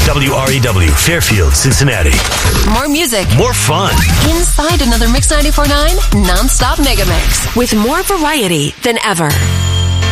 WREW, Fairfield, Cincinnati. More music. More fun. Inside another Mix 94.9 non-stop mega mix with more variety than ever.